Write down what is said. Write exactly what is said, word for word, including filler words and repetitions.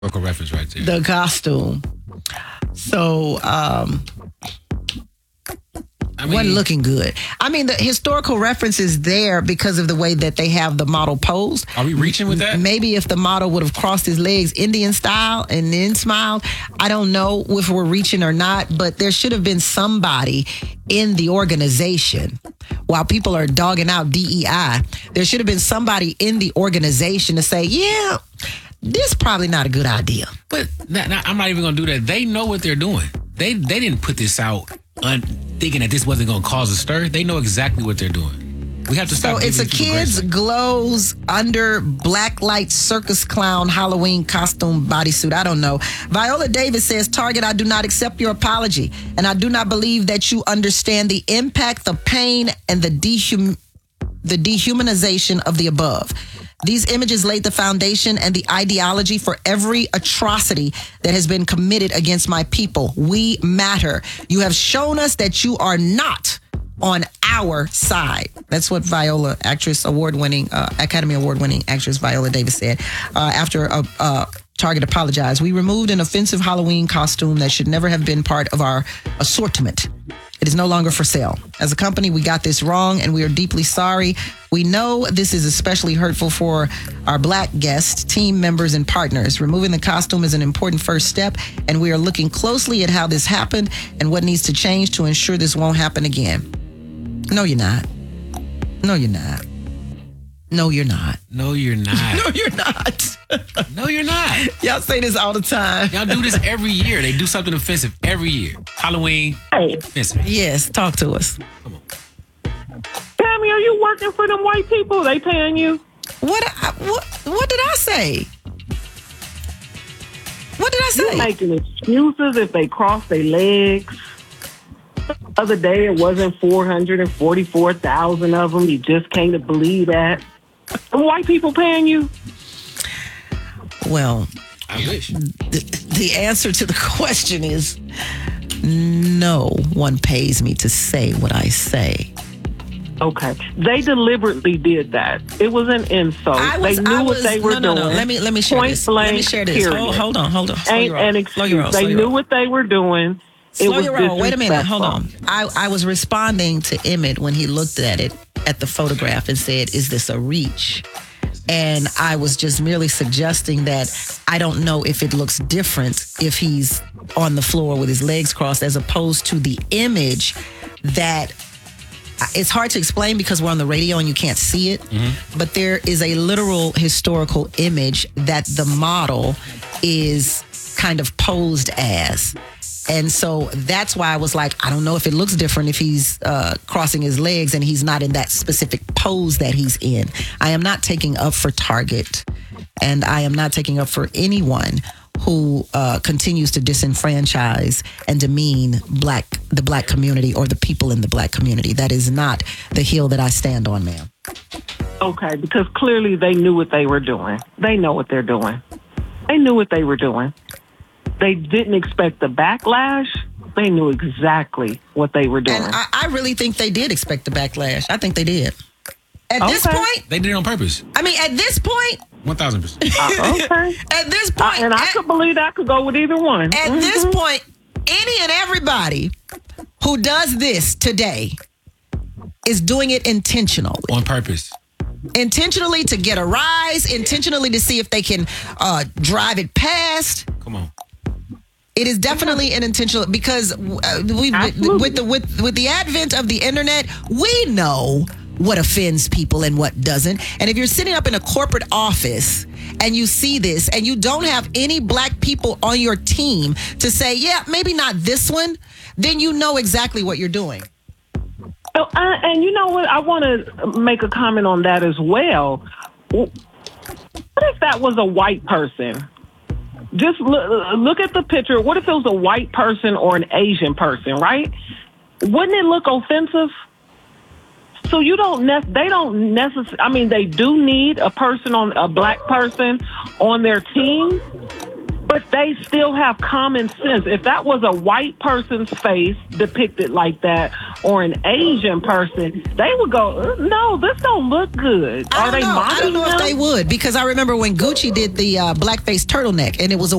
Local reference right there. The costume. So, um, I mean, wasn't looking good. I mean, the historical reference is there because of the way that they have the model posed. Are we reaching with that? Maybe if the model would have crossed his legs Indian style and then smiled, I don't know if we're reaching or not, but there should have been somebody in the organization. While people are dogging out D E I, there should have been somebody in the organization to say, yeah, this is probably not a good idea. But not, not, I'm not even going to do that. They know what they're doing. They they didn't put this out un, thinking that this wasn't going to cause a stir. They know exactly what they're doing. We have to stop. So it's a kids glows under black light circus clown Halloween costume bodysuit. I don't know. Viola Davis says, Target, I do not accept your apology. And I do not believe that you understand the impact, the pain, and the dehum- the dehumanization of the above. These images laid the foundation and the ideology for every atrocity that has been committed against my people. We matter. You have shown us that you are not on our side. That's what Viola, actress, award-winning, uh, Academy Award-winning actress Viola Davis said uh, after a, uh, Target apologized. We removed an offensive Halloween costume that should never have been part of our assortment. It is no longer for sale. As a company, we got this wrong and we are deeply sorry. We know this is especially hurtful for our black guests, team members, and partners. Removing the costume is an important first step, and we are looking closely at how this happened and what needs to change to ensure this won't happen again. No, you're not. No, you're not. No, you're not. No, you're not. No, you're not. No, you're not. Y'all say this all the time. Y'all do this every year. They do something offensive every year. Halloween, hey. offensive. Yes, talk to us. Come on. Tammy, are you working for them white people? They paying you? What? I, what? What did I say? What did I say? You're making excuses if they cross their legs. The other day, it wasn't four hundred forty-four thousand of them. You just can't believe that. Them white people paying you? Well, I wish. The, the answer to the question is no one pays me to say what I say. Okay. They deliberately did that. It was an insult. Was, they knew was, what they were no, no, doing. No. Let me let me share Point this. Blank, let me share this. Hold, hold on, hold on. Slow Ain't your roll. an excuse. Slow your roll. They Slow your knew roll. what they were doing. It Slow was your roll. Wait a minute. Hold on. disrespectful. I, I was responding to Emmett when he looked at it, at the photograph, and said, is this a reach? And I was just merely suggesting that I don't know if it looks different if he's on the floor with his legs crossed as opposed to the image that it's hard to explain because we're on the radio and you can't see it. Mm-hmm. But there is a literal historical image that the model is kind of posed as. And so that's why I was like, I don't know if it looks different if he's uh, crossing his legs and he's not in that specific pose that he's in. I am not taking up for Target, and I am not taking up for anyone who uh, continues to disenfranchise and demean black the black community or the people in the black community. That is not the hill that I stand on, ma'am. Okay, because clearly they knew what they were doing. They know what they're doing. They knew what they were doing. They didn't expect the backlash. They knew exactly what they were doing. And I, I really think they did expect the backlash. I think they did. At okay. this point, they did it on purpose. I mean, at this point, one thousand percent. Uh, okay. At this point, uh, and I at, could believe I could go with either one. At mm-hmm. this point, any and everybody who does this today is doing it intentionally, on purpose. Intentionally to get a rise, intentionally to see if they can uh, drive it past. Come on. It is definitely an intentional because uh, we with the with with the advent of the internet, we know what offends people and what doesn't. And if you're sitting up in a corporate office and you see this and you don't have any black people on your team to say, yeah, maybe not this one, then you know exactly what you're doing. Oh, uh, and you know what? I want to make a comment on that as well. What if that was a white person? Just look, look at the picture. What if it was a white person or an Asian person, right? Wouldn't it look offensive? So you don't, ne- they don't necessarily, I mean, they do need a person on, a black person on their team, but they still have common sense. If that was a white person's face depicted like that, or an Asian person, they would go, no, this don't look good. I Are don't they know. I don't mocking know if them? they would, because I remember when Gucci did the uh, blackface turtleneck, and it was a